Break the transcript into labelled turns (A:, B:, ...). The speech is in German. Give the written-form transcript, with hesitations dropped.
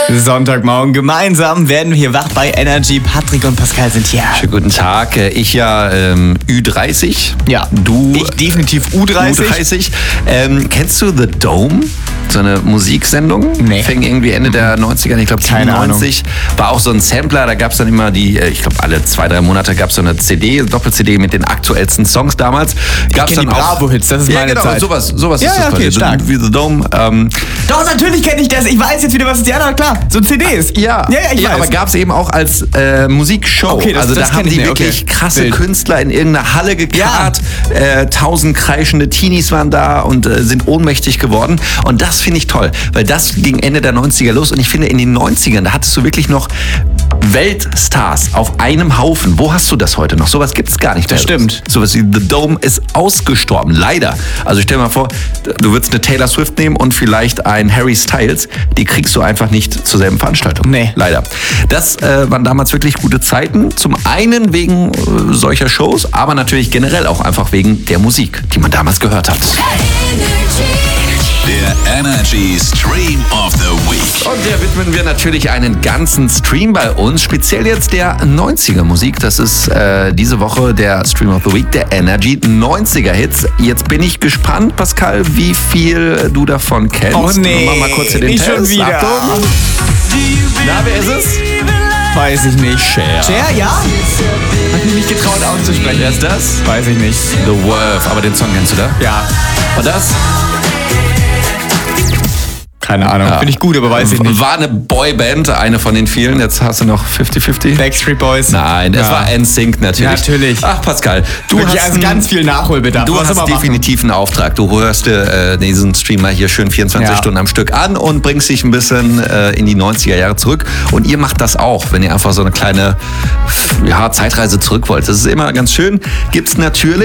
A: Sonntagmorgen gemeinsam werden wir hier wach bei Energy. Patrick und Pascal sind hier.
B: Schönen guten Tag. Ich ja Ü30.
A: Ja.
B: Du?
A: Ich definitiv U30.
B: U30. Kennst du The Dome? So eine Musiksendung?
A: Nee.
B: Fing irgendwie Ende der 90er, ich glaube 97. War auch so ein Sampler, da gab es dann immer ich glaube alle 2-3 Monate gab es so eine CD, Doppel-CD mit den aktuellsten Songs damals. Gab's
A: Ich kenn
B: dann
A: die
B: auch
A: Bravo-Hits, das ist meine
B: genau,
A: Zeit.
B: Sowas
A: Ja,
B: ist das
A: okay, stark.
B: Wie The Dome.
A: Doch, natürlich kenne ich das. Ich weiß jetzt wieder, was es ist. Ja, na klar. So CDs.
B: Ja,
A: ich weiß.
B: aber gab es eben auch als Musikshow.
A: Okay, das
B: da
A: kenn
B: haben
A: ich
B: die
A: nicht.
B: wirklich
A: Okay.
B: krasse
A: Wild.
B: Künstler in irgendeiner Halle gekarrt. 1000 kreischende Teenies waren da und sind ohnmächtig geworden. Und das finde ich toll, weil das ging Ende der 90er los. Und ich finde, in den 90ern, da hattest du wirklich noch Weltstars auf einem Haufen. Wo hast du das heute noch? Sowas gibt es gar nicht mehr.
A: Das stimmt.
B: Sowas wie The Dome ist ausgestorben, leider. Also stell dir mal vor, du würdest eine Taylor Swift nehmen und vielleicht einen Harry Styles. Die kriegst du einfach nicht zur selben Veranstaltung.
A: Nee.
B: Leider. Das waren damals wirklich gute Zeiten. Zum einen wegen solcher Shows, aber natürlich generell auch einfach wegen der Musik, die man damals gehört hat.
C: Der Energy Stream of the Week.
B: Und der widmen wir natürlich einen ganzen Stream bei uns, speziell jetzt der 90er Musik. Das ist diese Woche der Stream of the Week, der Energy 90er Hits. Jetzt bin ich gespannt, Pascal, wie viel du davon kennst.
A: Oh nee,
B: mach mal kurz hier den
A: nicht
B: Test.
A: schon wieder.
B: Achtung. Na, wer ist es?
A: Weiß ich nicht.
B: Cher.
A: Cher, ja? Hat mich nicht getraut auszusprechen.
B: Wer ist das?
A: Weiß ich nicht.
B: The Worth, aber den Song kennst du da?
A: Ja.
B: Und das?
A: Keine Ahnung.
B: Ja.
A: Finde ich gut, aber weiß ich nicht.
B: War eine Boyband, eine von den vielen. Jetzt hast du noch 50-50.
A: Backstreet Boys.
B: Nein, es war NSYNC natürlich.
A: Natürlich.
B: Ach, Pascal, du
A: Wirklich
B: hast
A: also ganz viel Nachholbedarf.
B: Du
A: Was
B: hast
A: soll man machen?
B: definitiv einen Auftrag. Du hörst diesen Streamer hier schön 24 Stunden am Stück an und bringst dich ein bisschen in die 90er Jahre zurück. Und ihr macht das auch, wenn ihr einfach so eine kleine Zeitreise zurück wollt. Das ist immer ganz schön. Gibt's natürlich.